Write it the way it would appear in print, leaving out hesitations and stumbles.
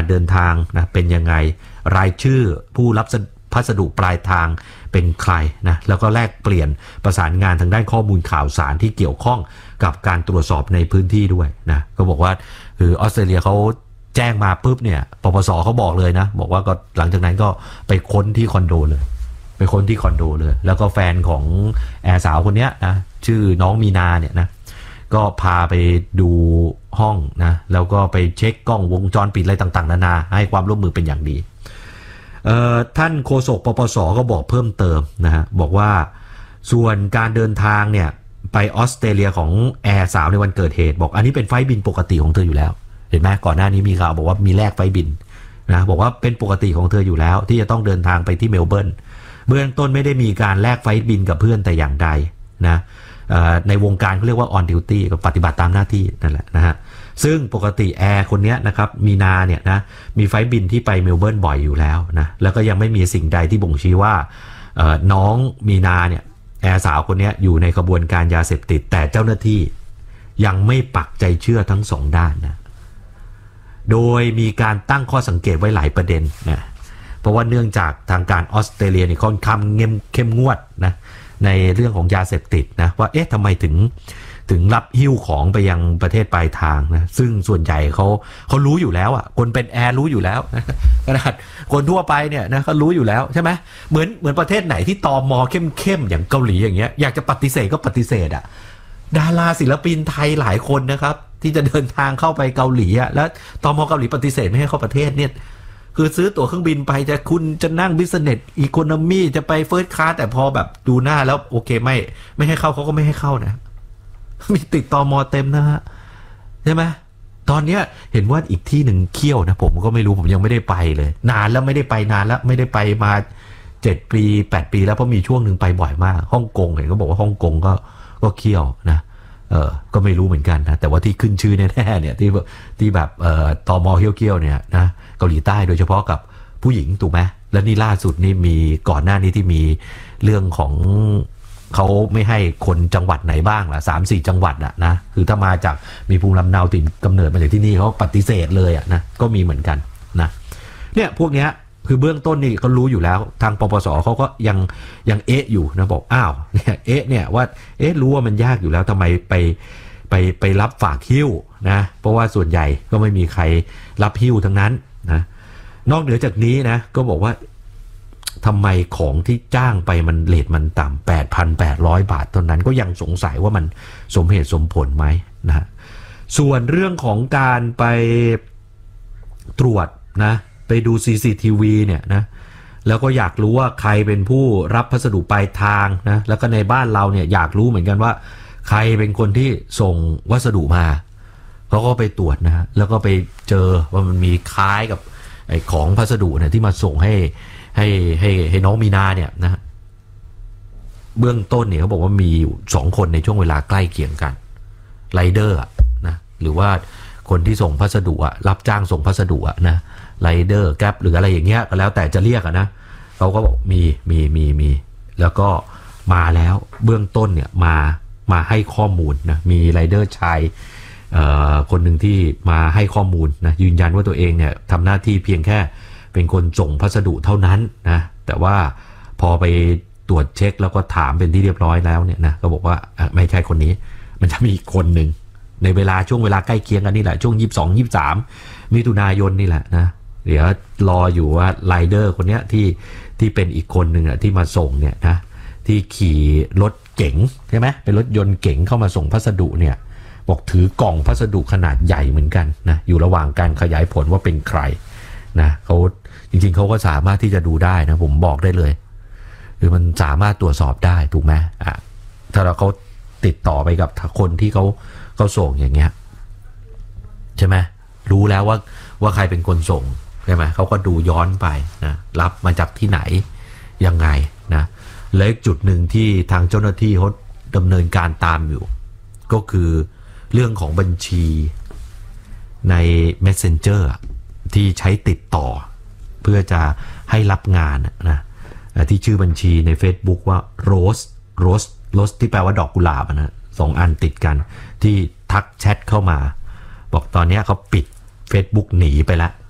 เดินทางนะเป็นยังไงรายชื่อผู้รับพัสดุปลายทางเป็นใครนะแล้วก็แลกเปลี่ยนประสานงานทางด้านข้อมูลข่าวสารที่เกี่ยวข้องกับการตรวจสอบในพื้นที่ด้วยนะก็บอกว่าคือออสเตรเลียเขาแจ้งมาปุ๊บเนี่ยปปสเขาบอกเลยนะบอกว่าก็หลังจากนั้นก็ไปค้นที่คอนโดเลยไปค้นที่คอนโดเลยแล้วก็แฟนของแอร์สาวคนนี้นะชื่อน้องมีนาเนี่ยนะก็พาไปดูห้องนะแล้วก็ไปเช็คกล้องวงจรปิดอะไรต่างๆนานาให้ความร่วมมือเป็นอย่างดีท่านโฆษกปปสก็บอกเพิ่มเติมนะฮะบอกว่าส่วนการเดินทางเนี่ยไปออสเตรเลียของแอร์สาวในวันเกิดเหตุบอกอันนี้เป็นไฟล์บินปกติของเธออยู่แล้วเห็นไหมก่อนหน้านี้มีข่าวบอกว่ามีแลกไฟล์บินนะบอกว่าเป็นปกติของเธออยู่แล้วที่จะต้องเดินทางไปที่เมลเบิร์นเบื้องต้นไม่ได้มีการแลกไฟล์บินกับเพื่อนแต่อย่างใดนะในวงการเขาเรียกว่า on duty ก็ปฏิบัติตามหน้าที่นั่นแหละนะฮะซึ่งปกติแอร์คนนี้นะครับมีนาเนี่ยนะมีไฟล์บินที่ไปเมลเบิร์นบ่อยอยู่แล้วนะแล้วก็ยังไม่มีสิ่งใดที่บ่งชี้ว่าน้องมีนาเนี่ยแอร์สาวคนนี้อยู่ในกระบวนการยาเสพติดแต่เจ้าหน้าที่ยังไม่ปักใจเชื่อทั้งสองด้านนะโดยมีการตั้งข้อสังเกตไว้หลายประเด็นนะเพราะว่าเนื่องจากทางการออสเตรเลียนี่ค่อนข้างเข้มงวดนะในเรื่องของยาเสพติดนะว่าเอ๊ะทำไมถึงรับหิ้วของไปยังประเทศปลายทางนะซึ่งส่วนใหญ่เขารู้อยู่แล้วอ่ะคนเป็นแอร์รู้อยู่แล้วนะขนาดคนทั่วไปเนี่ยนะเขารู้อยู่แล้วใช่ไหมเหมือนประเทศไหนที่ตม.เข้มอย่างเกาหลีอย่างเงี้ยอยากจะปฏิเสธก็ปฏิเสธอ่ะดาราศิลปินไทยหลายคนนะครับที่จะเดินทางเข้าไปเกาหลีอ่ะแล้วตม.เกาหลีปฏิเสธไม่ให้เข้าประเทศเนี่ยคือซื้อตั๋วเครื่องบินไปคุณจะนั่ง Business Economy จะไป First Class แต่พอแบบดูหน้าแล้วโอเคไม่ให้เข้าเขาก็ไม่ให้เข้านะมีติดตม.เต็มนะฮะใช่ไหมตอนนี้เห็นว่าอีกที่หนึ่งเขี้ยวนะผมก็ไม่รู้ผมยังไม่ได้ไปเลยนานแล้วไม่ได้ไปนานแล้วไม่ได้ไปมา7 ปี8 ปีแล้วเพราะมีช่วงหนึ่งไปบ่อยมากฮ่องกงเห็นก็บอกว่าฮ่องกงก็เขี้ยวนะก็ไม่รู้เหมือนกันนะแต่ว่าที่ขึ้นชื่อแน่ๆเนี่ยที่แบบตม.เขี้ยวๆเนี่ยนะเกาหลีใต้โดยเฉพาะกับผู้หญิงถูกไหมแล้วนี่ล่าสุดนี่มีก่อนหน้านี้ที่มีเรื่องของเขาไม่ให้คนจังหวัดไหนบ้างล่ะ3-4 จังหวัดนะคือถ้ามาจากมีภูมิลำเนาถิ่นกำเนิดมาจากที่นี่เขาปฏิเสธเลยนะก็มีเหมือนกันนะเนี่ยพวกเนี้ยคือเบื้องต้นนี่เขารู้อยู่แล้วทางปปสเขาก็ยังเอ๊ะอยู่นะบอกอ้าวเนี่ยเอ๊ะเนี่ยว่าเอ๊ะรู้ว่ามันยากอยู่แล้วทำไมไปรับฝากหิ้วนะเพราะว่าส่วนใหญ่ก็ไม่มีใครรับหิ้วทั้งนั้นนะนอกเหนือจากนี้นะก็บอกว่าทำไมของที่จ้างไปมันเรทมันต่ำ 8,800 บาทเท่านั้นก็ยังสงสัยว่ามันสมเหตุสมผลไหมนะส่วนเรื่องของการไปตรวจนะไปดู CCTV เนี่ยนะแล้วก็อยากรู้ว่าใครเป็นผู้รับพัสดุปลายทางนะแล้วก็ในบ้านเราเนี่ยอยากรู้เหมือนกันว่าใครเป็นคนที่ส่งวัสดุมาเขาก็ไปตรวจนะแล้วก็ไปเจอว่ามันมีคล้ายกับไอ้ของพัสดุเนี่ยที่มาส่งให้น้องมีนาเนี่ยนะเบื้องต้นเนี่ยเขาบอกว่ามีอยู่2 คนในช่วงเวลาใกล้เคียงกันไรเดอร์นะหรือว่าคนที่ส่งพัสดุรับจ้างส่งพัสดุนะไรเดอร์แก๊ปหรืออะไรอย่างเงี้ยก็แล้วแต่จะเรียกนะเขาก็บอกมีแล้วก็มาแล้วเบื้องต้นเนี่ยมาให้ข้อมูลนะมีไรเดอร์ชายคนหนึ่งที่มาให้ข้อมูลนะยืนยันว่าตัวเองเนี่ยทำหน้าที่เพียงแค่เป็นคนส่งพัสดุเท่านั้นนะแต่ว่าพอไปตรวจเช็คแล้วก็ถามเป็นที่เรียบร้อยแล้วเนี่ยนะก็บอกว่าไม่ใช่คนนี้มันจะมีอีกคนหนึ่งในช่วงเวลาใกล้เคียงกันนี่แหละช่วง22-23 มิถุนายนนี่แหละนะเดี๋ยวรออยู่ว่าไรเดอร์คนนี้ที่เป็นอีกคนหนึ่งที่มาส่งเนี่ยนะที่ขี่รถเก๋งใช่ไหมเป็นรถยนต์เก๋งเข้ามาส่งพัสดุเนี่ยบอกถือกล่องพัสดุขนาดใหญ่เหมือนกันนะอยู่ระหว่างการขยายผลว่าเป็นใครนะเขาจริงๆเขาก็สามารถที่จะดูได้นะผมบอกได้เลยคือมันสามารถตรวจสอบได้ถูกไหมถ้าเขาติดต่อไปกับคนที่เขาส่งอย่างเงี้ยใช่ไหมรู้แล้วว่าใครเป็นคนส่งใช่ไหมเขาก็ดูย้อนไปนะรับมาจากที่ไหนยังไงนะและอีกจุดหนึ่งที่ทางเจ้าหน้าที่เขาดำเนินการตามอยู่ก็คือเรื่องของบัญชีใน Messenger ที่ใช้ติดต่อเพื่อจะให้รับงานนะที่ชื่อบัญชีใน Facebook ว่า Rose ที่แปลว่าดอกกุหลาบนะ2 อันติดกันที่ทักแชทเข้ามาบอกตอนนี้เขาปิด Facebook หนีไปแล้ว